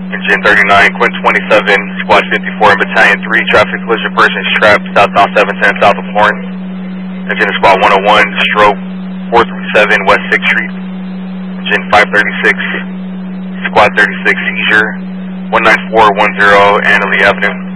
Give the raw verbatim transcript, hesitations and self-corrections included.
Engine thirty-nine, Quint twenty-seven, Squad fifty-four, Battalion three, traffic collision, person strapped, southbound seven ten, south of Florence. Engine Squad one oh one, stroke four three seven, West sixth Street. Engine five thirty-six, Squad thirty-six, seizure, one nine four one zero, Annalee Avenue.